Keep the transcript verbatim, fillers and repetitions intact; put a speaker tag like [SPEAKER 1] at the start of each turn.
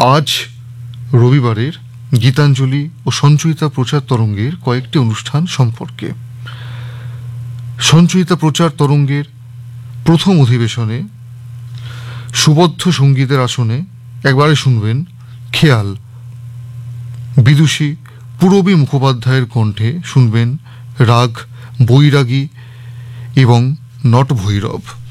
[SPEAKER 1] আজ রবিবারের গীতাঞ্জলি ও সঞ্চয়িতা প্রচার তরঙ্গের কয়েকটি অনুষ্ঠান সম্পর্কে। সঞ্চয়িতা প্রচার তরঙ্গের প্রথম অধিবেশনে সুবদ্ধ সঙ্গীতের আসনে একবারে শুনবেন খেয়াল, বিদুষী পূরবী মুখোপাধ্যায়ের কণ্ঠে শুনবেন রাগ বৈরাগী এবং নট ভৈরব।